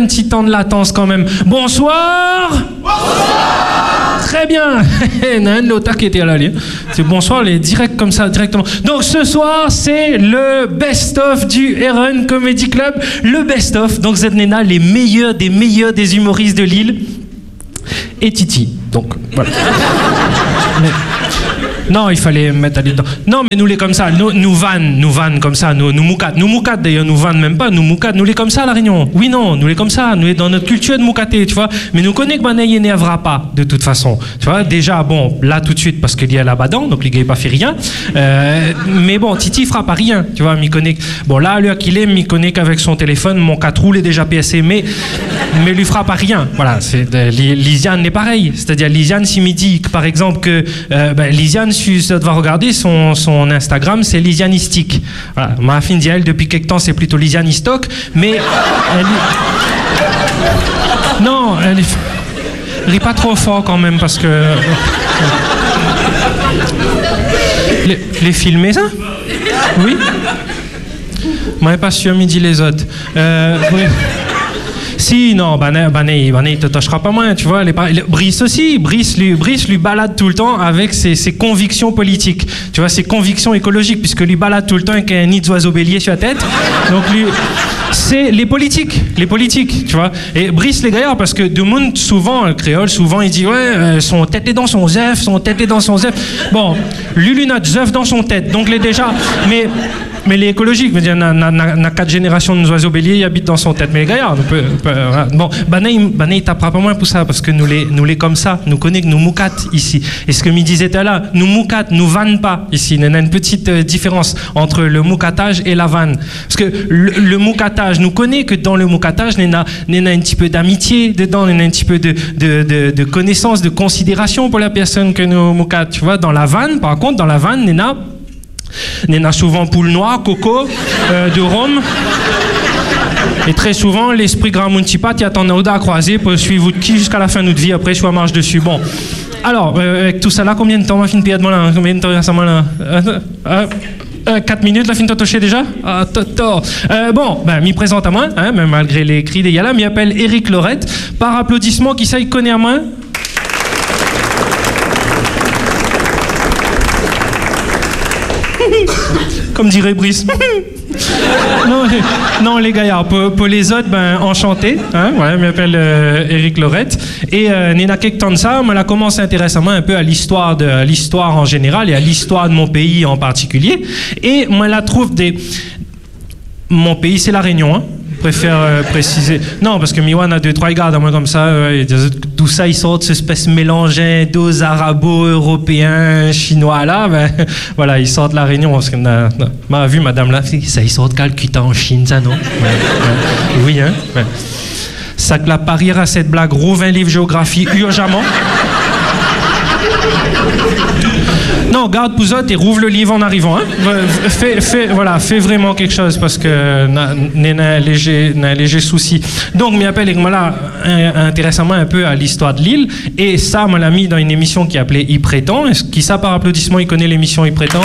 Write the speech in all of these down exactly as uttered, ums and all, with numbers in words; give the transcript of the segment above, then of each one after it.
un petit temps de latence quand même. Bonsoir. Bonsoir. Très bien. Nan l'autre qui était à l'allée. C'est bonsoir, les direct comme ça, directement. Donc ce soir, c'est le best-of du Heron Comedy Club. Le best-of. Donc vous êtes Nena, les meilleurs des meilleurs des humoristes de Lille. Et Titi. Donc voilà. Mais... Non, il fallait mettre à dedans. Non, mais nous les comme ça, nous, nous vannes, nous vannes comme ça, nous, nous moukat, nous moukat d'ailleurs, nous vannes même pas, nous moukat, nous les comme ça à la Réunion. Oui, non, nous les comme ça, nous les dans notre culture de moukaté, tu vois. Mais nous connaissons que Banaï n'énervera pas, de toute façon. Tu vois, déjà, bon, là tout de suite, parce qu'il y a la badan, donc les gars, il pas fait rien. Euh, mais bon, Titi fera pas rien, tu vois, m'y connaît. Bon, là, lui, qu'il est, m'y connaît qu'avec son téléphone, mon quatre roues est déjà P S C, mais, mais lui fera pas rien. Voilà, c'est, euh, Lisiane n'est pareil. C'est-à-dire, Lisiane, si m'y dit, par exemple, que, euh, ben, Lisiane, si ça va regarder son, son Instagram, c'est Lisianistique. Voilà. Ma fille dit elle depuis quelque temps c'est plutôt Lisianistoc, mais elle... non, elle rit pas trop fort quand même parce que les, les filmer ça? Oui. Moi pas sûr midi les autres. Euh, oui. Si, non, Bané, Bané, Bané, il te touchera pas moins, tu vois. Les, les, Brice aussi, Brice lui, Brice lui balade tout le temps avec ses, ses convictions politiques, tu vois, ses convictions écologiques, puisque lui balade tout le temps avec un nid d'oiseau bélier sur la tête. Donc lui, c'est les politiques, les politiques, tu vois. Et Brice les gaillards, parce que de monde, souvent, le créole, souvent, il dit, ouais, euh, son tête est dans son zef, son tête est dans son zef. Bon, Lulu n'a zef dans son tête, donc les déjà, mais... Mais les écologiques, il y a quatre générations de oiseaux béliers, ils habitent dans son tête. Mais les gaillards, on peut, on peut, voilà. Bon, Bané, Bané, il tapera pas moins pour ça, parce que nous les, nous les comme ça, nous connaissons que nous moukat ici. Et ce que me disait là, nous moukat, nous vanne pas ici. Il y a une petite euh, différence entre le moukatage et la vanne. Parce que le, le moukatage, nous connaissons que dans le moukatage, il y a un petit peu d'amitié dedans, il y a un petit peu de, de, de, de connaissance, de considération pour la personne que nous moukat. Tu vois, dans la vanne, par contre, dans la vanne, il y a Il y en a souvent poule noire, coco, euh, de rhum. Et très souvent, l'esprit grand muntipat, il attend à croiser pour suivre votre qui jusqu'à la fin de notre vie. Après, soit marche dessus. Bon. Alors, euh, avec tout ça là, combien de temps m'a fini de payer de là? Combien de temps ça m'a là? Euh, euh, euh, quatre minutes, la fin de toucher déjà? Ah, toto. Euh, bon, ben, m'y présente à moi, hein, même malgré les cris des Yala. M'y appelle Éric Lorette. Par applaudissement, qui ça, il connaît à moi? Comme dirait Brice. non, les, non, les gaillards, pour, pour les autres, ben, enchanté. Hein, voilà, je m'appelle euh, Éric Lorette. Et euh, Nena quelque temps de ça, elle a commencé à s'intéresser un peu à l'histoire, de, à l'histoire en général et à l'histoire de mon pays en particulier. Et moi, la trouve des... Mon pays, c'est la Réunion, hein. Je préfère euh, préciser. Non, parce que Miwan a deux, trois gardes à moi comme ça. Euh, tout ça, ils sortent cette espèce mélangée d'os arabo-européens, chinois là. Ben, voilà, ils sortent de la Réunion. Parce qu'on a, m'a vu, madame là, ça, ils sortent Calcutta en Chine, ça, non? Ouais, ouais. Oui, hein? Ouais. Ça que la parière à cette blague, rouvre un livre géographie urgemment. Non, garde Pouzotte et rouvre le livre en arrivant. Hein. Fais, fais, voilà, fais vraiment quelque chose parce que n'a un léger, n'a léger souci. Donc, m'y appelle et voilà, intéressant un peu à l'histoire de l'île. Et ça, on l'a mis dans une émission qui appelait Y Prétend. Est-ce qui ça, par applaudissement, il connaît l'émission Y Prétend?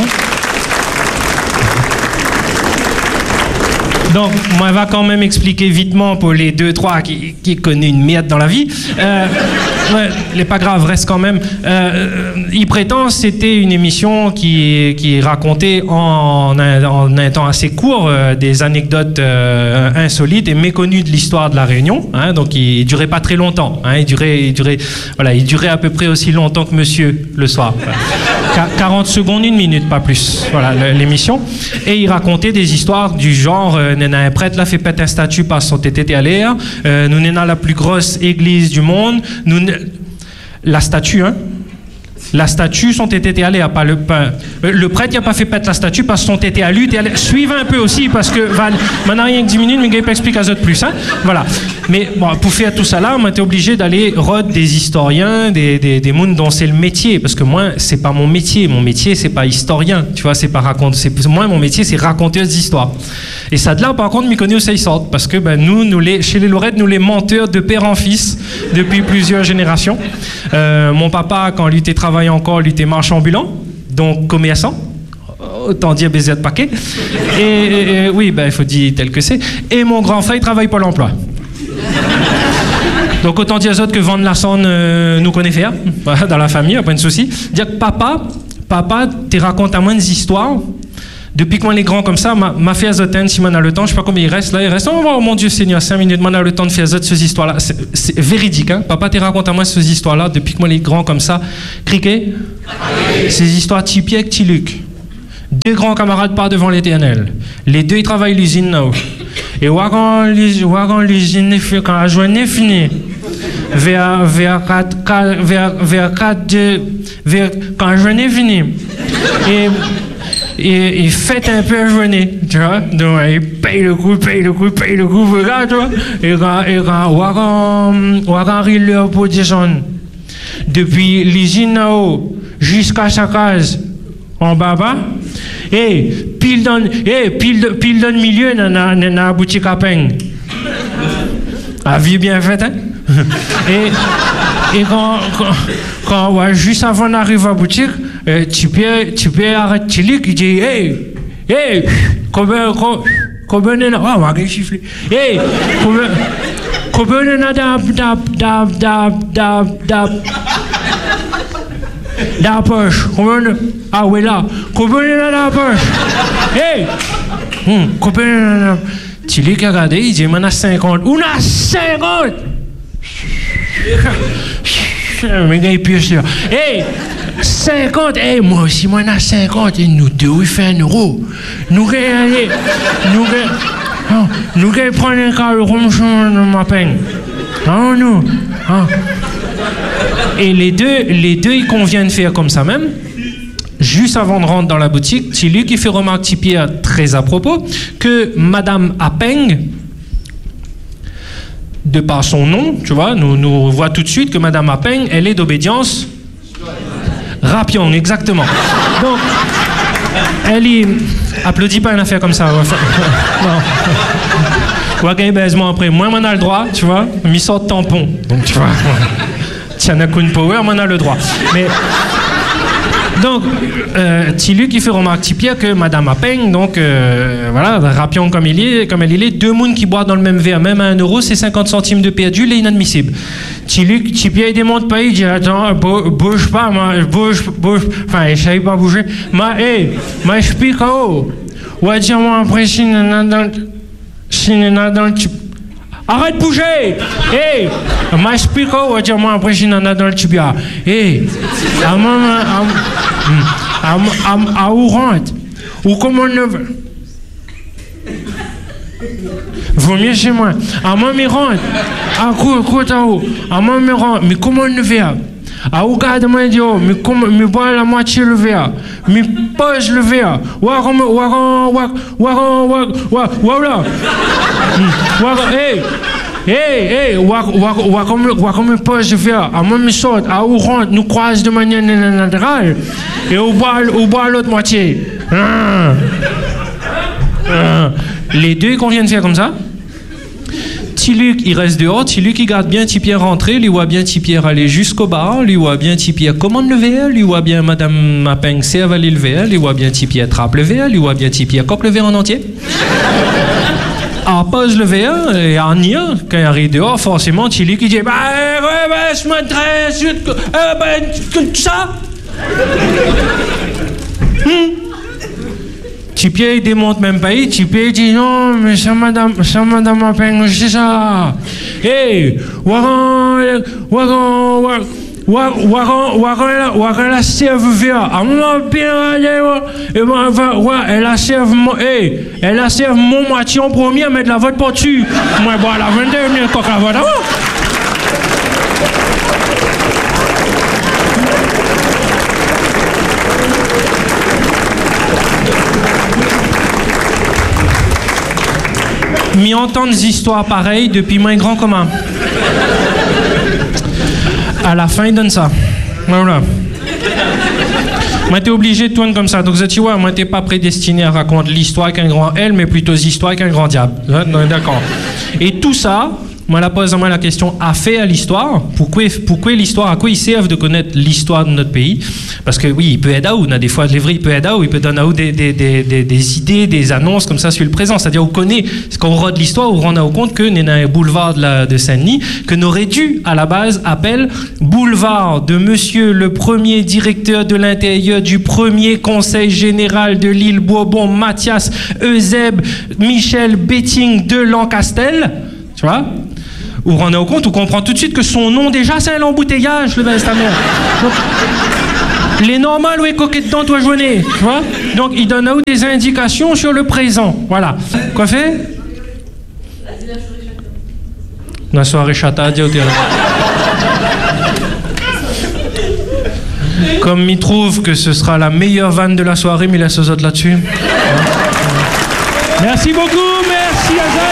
Donc, moi, va quand même expliquer vitement pour les deux, trois qui, qui connaissent une merde dans la vie. Euh, ouais, les pas grave, reste quand même. Euh, Il prétend, c'était une émission qui, qui racontait en, en, en un temps assez court euh, des anecdotes euh, insolites et méconnues de l'histoire de la Réunion. Hein, donc, il, il durait pas très longtemps. Hein, il durait, il durait, voilà, il durait à peu près aussi longtemps que Monsieur le soir. Voilà. quarante secondes, une minute, pas plus. Voilà l'émission. Et il racontait des histoires du genre. Euh, Nena un prêtre là fait péter un statut par son T T T à l'air. Euh, nous Nena la plus grosse église du monde. Nous la statue, hein. La statue, son tété allé, pas le pain. Le prêtre, il n'a pas fait pète la statue parce que son tété à lui, suivez un peu aussi, parce que, Val, maintenant rien que dix minutes, mais il pas expliqué à eux de plus, hein. Voilà. Mais, bon, pour faire tout ça là, on était obligé d'aller rod des historiens, des, des, des mondes dont c'est le métier, parce que moi, c'est pas mon métier. Mon métier, c'est pas historien, tu vois, c'est pas raconter, c'est, moi, mon métier, c'est raconteuse d'histoire. Et ça de là, par contre, m'y connaît où ça y sort, parce que, ben, nous, nous les, chez les Lorettes, nous les menteurs de père en fils, depuis plusieurs générations. Euh, mon papa, quand lui était travaillé encore, lui était marchand ambulant, donc commerçant, autant dire baiser de paquet. Et, et, et oui, ben, il faut dire tel que c'est. Et mon grand frère, il travaille pour l'emploi. Donc autant dire aux autres que vendre la sonne euh, nous connaît faire, dans la famille, pas de souci. Dire que papa, papa, te raconte à moi des histoires. Depuis que moi les grands comme ça, m'a, m'a fait azoten, si on a le temps, je sais pas combien il reste là, il reste, oh mon Dieu Seigneur, cinq minutes, on a le temps de faire azot ces histoires-là. C'est, c'est véridique, hein. Papa te raconte à moi ces histoires-là, depuis que moi les grands comme ça, criquet, ces histoires typiques avec Tiluc. Deux grands camarades partent devant l'Éternel. Les deux ils travaillent l'usine là. Et quand l'usine est finie, quand la journée est finie, vers vers quatre vers vers quatre vers quand la journée est finie, et et il fait un peu la journée, tu vois, donc il paye le coup, paye le coup, paye le coup, regarde, tu vois, et quand et quand quand quand arrive l'heure pour descendre depuis l'usine là haut jusqu'à sa case en bas bas. Et pile dans et pile pile dans le milieu dans la, dans la boutique à pain. À vie bien faite, hein? et et quand, quand, quand ouais, juste avant d'arriver à la boutique, euh, tu peux tu peux arrêter lui qui dit hey hey combien combien de ah on va chiffrer hey combien combien de dab dab dab dab dab dab dans la poche. Combien de... Ah oui là. Combien de dans la poche? Hey! Hum, combien de dans la... Tu l'as regardé, il dit, on a cinquante. On a cinquante! Mais il pire là. Hey! cinquante! Hey, moi aussi, moi, on a cinquante. Et nous deux, il fait un euro. Nous, allez, nous, oh, nous, allons prendre un carreau rond dans ma peine. Ah, nous. Ah. Et les deux, les deux, ils conviennent de faire comme ça même. Juste avant de rentrer dans la boutique, c'est lui qui fait remarquer Pierre très à propos que Madame Apeng, de par son nom, tu vois, nous, nous voit tout de suite que Madame Apeng, elle est d'obédience Rapion, exactement. Donc, elle y applaudit pas une affaire comme ça. Non. Quoi qu'il baise moi après, moi, on a le droit, tu vois, mis sort de tampon. Donc, tu vois. Tiana Kun Power, on a le droit. Mais donc, euh, Tilu qui fait remarquer Pierre que Madame Apeng, donc euh, voilà, Rapion comme il est, comme elle est, deux mounes qui boivent dans le même verre, même à un euro, c'est cinquante centimes de perdu, il est inadmissible. Tilu, Pierre il démonte pas, il dit attends, bouge pas, moi, bouge, bouge, enfin, il savait pas bouger. Ma, hé, ma explique, oh, ou à dire moi après, si n'a dans le arrête de bouger! Hé! Ma explique, ou à dire moi après, si n'a dans le tibia. Hé! À moi, à à à où rentre? Ou comment on ne veut? Vaut mieux chez moi. À moi, me rentre. À quoi, quoi, à où? À moi, me rentre. Mais comment on ne veut? À où garde-moi, dit, oh, mais comment, mais bois la moitié le verre. Mais pose le verre. Ouah, ouah, ouah, ouah, ouah, ouah, ouah, ouah, là. Ouah, hey! Hey, hey, ouah, ouah, ouah, comme, ouah, comme pose le verre. À moi, me saute. À où rentre, nous croise de manière naturelle. Et au bois, au bois l'autre moitié. Ah. Ah. Les deux, qu'on vient de faire comme ça. Tiluc, il reste dehors. Tiluc, il garde bien Tipierre rentrer. Lui voit bien Tipierre aller jusqu'au bar. Lui voit bien Tipierre commande le verre. Lui voit bien Madame Mapeng sait avaler le verre. Lui voit bien Tipierre trappe le verre. Lui voit bien Tipierre coque le verre en entier. Ah, pose le verre et en nia, quand il arrive dehors, forcément, Tiluc, il dit bah, ouais, bah, je m'intéresse, euh, bah, ça. Hmm. Tipierre, il démonte même pas. Tipierre, il dit non, mais ça, madame, ça, madame Apeng, c'est ça. Hé, wagon, wagon, wagon, wagon, wagon, wagon, la serve verre. À mon bien, et ben, ouais, elle a serve, hé, elle a serve mon moitié en premier, mais de la vote pour dessus. Moi, bon, la vingt-deux, coq la vote avant. M'y entendre des histoires pareilles depuis moins grand commun. À la fin, il donne ça. Voilà. Moi, t'es obligé de tourner comme ça. Donc, tu vois, moi, t'es pas prédestiné à raconter l'histoire avec un grand L, mais plutôt l'histoire avec un grand diable. D'accord. Et tout ça, moi la pose moi la question a fait à l'histoire. Pourquoi, pourquoi l'histoire, à quoi ils servent de connaître l'histoire de notre pays? Parce que oui, il peut aider ou des fois les vrais, il peut aider ou il peut donner des, des, des, des, des idées, des annonces comme ça sur le présent. C'est-à-dire on connaît ce qu'on rend de l'histoire, on rend compte que nous avons un boulevard de, la, de Saint-Denis que n'aurait dû à la base appeler boulevard de Monsieur le premier directeur de l'intérieur du premier conseil général de l'île Bourbon, Mathias Eusèbe Michel Betting de Lancastel. Tu vois? Où on rend compte, on comprend tout de suite que son nom déjà c'est un embouteillage, le Testament. Les normales, oui, coquet dedans, toi, journée. Tu vois? Donc, il donne à vous des indications sur le présent. Voilà. Quoi fait? La soirée chata, dis au terrain. Comme il trouve que ce sera la meilleure vanne de la soirée, mais il laisse aux autres là-dessus. Merci beaucoup, merci Azar.